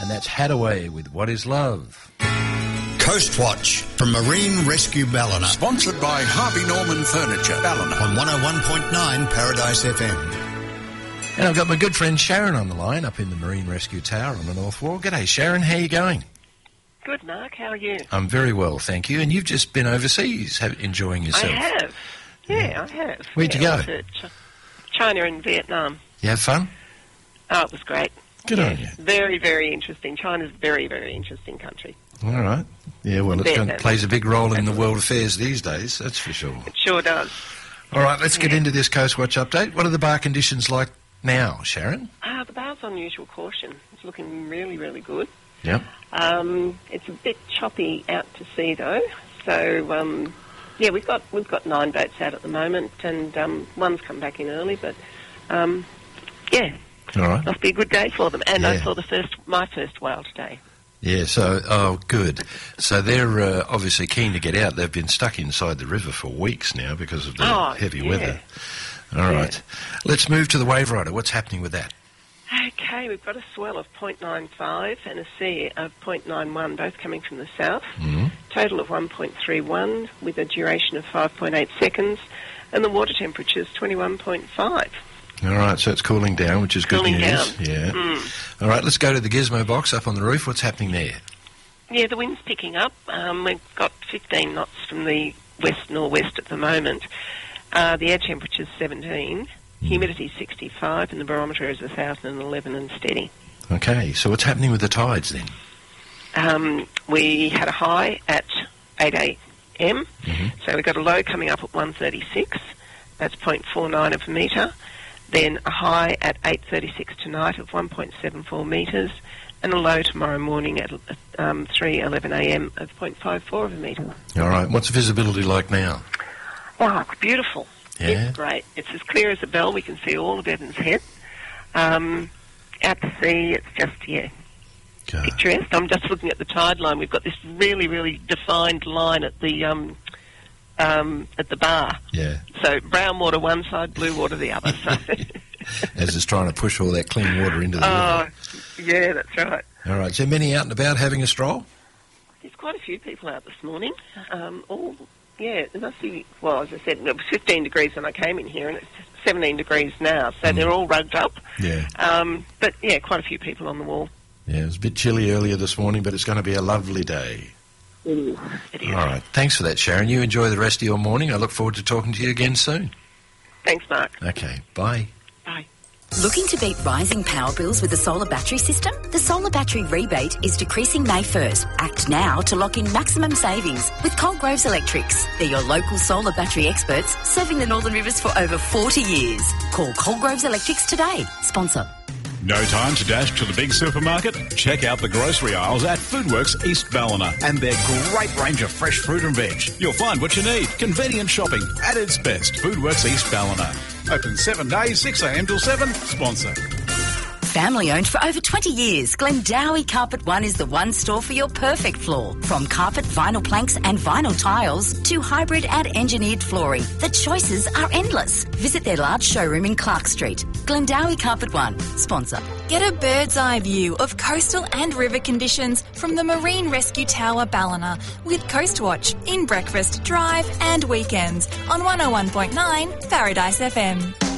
And that's Hadaway with What Is Love. Coastwatch from Marine Rescue Ballina. Sponsored by Harvey Norman Furniture, Ballina. On 101.9 Paradise FM. And I've got my good friend Sharon on the line up in the Marine Rescue Tower on the North Wall. G'day, Sharon. How are you going? Good, Mark. How are you? I'm very well, thank you. And you've just been overseas enjoying yourself. I have. Yeah, I have. Where'd you go? I went to China and Vietnam. You have fun? Oh, it was great. Good on you. Very, very interesting. China's a very, very interesting country. All right. Yeah, well, it plays a big role in the world affairs these days, that's for sure. It sure does. All right, let's get into this Coastwatch update. What are the bar conditions like now, Sharon? The bar's unusual caution. It's looking really, really good. Yep. It's a bit choppy out to sea, though. So, yeah, we've got 9 boats out at the moment, and one's come back in early, but, yeah. All right. Must be a good day for them. And I saw my first whale today. Yeah, so, good. So they're obviously keen to get out. They've been stuck inside the river for weeks now because of the heavy weather. All right. Let's move to the Wave Rider. What's happening with that? Okay, we've got a swell of 0.95 and a sea of 0.91, both coming from the south. Mm-hmm. Total of 1.31 with a duration of 5.8 seconds, and the water temperature is 21.5. All right, so it's cooling down, which is good news. Down. Yeah. Mm. All right, let's go to the gizmo box up on the roof. What's happening there? Yeah, the wind's picking up. We've got 15 knots from the west-northwest at the moment. The air temperature is 17, humidity 65, and the barometer is 1,011 and steady. Okay, so what's happening with the tides then? We had a high at 8 a.m, so we got a low coming up at 1:36. That's 0.49 of a metre. Then a high at 8:36 tonight of 1.74 metres, and a low tomorrow morning at 3:11 a.m. of 0.54 of a metre. All right, what's the visibility like now? Oh, it's beautiful. Yeah. It's great. It's as clear as a bell. We can see all of Evans Head. Out to sea, it's just, picturesque. I'm just looking at the tide line. We've got this really, really defined line at the bar. Yeah. So brown water one side, blue water the other. So. As it's trying to push all that clean water into the river. Yeah, that's right. All right, so many out and about having a stroll? There's quite a few people out this morning. It must be, well, as I said, it was 15 degrees when I came in here, and it's 17 degrees now, so they're all rugged up. Yeah. But, yeah, quite a few people on the wall. Yeah, it was a bit chilly earlier this morning, but it's going to be a lovely day. It is. All right, thanks for that, Sharon. You enjoy the rest of your morning. I look forward to talking to you again soon. Thanks, Mark. Okay, bye. Bye. Looking to beat rising power bills with a solar battery system? The solar battery rebate is decreasing May 1st. Act now to lock in maximum savings with Coalgroves Electrics. They're your local solar battery experts serving the Northern Rivers for over 40 years. Call Coalgroves Electrics today. Sponsor. No time to dash to the big supermarket? Check out the grocery aisles at Foodworks East Ballina and their great range of fresh fruit and veg. You'll find what you need. Convenient shopping at its best. Foodworks East Ballina. Open 7 days, 6 a.m. till 7. Sponsor. Family owned for over 20 years, Glendowie Carpet One is the one store for your perfect floor. From carpet, vinyl planks and vinyl tiles to hybrid and engineered flooring, the choices are endless. Visit their large showroom in Clark Street. Glendowie Carpet One. Sponsor. Get a bird's eye view of coastal and river conditions from the Marine Rescue Tower Ballina with Coastwatch in breakfast, drive and weekends on 101.9 Paradise FM.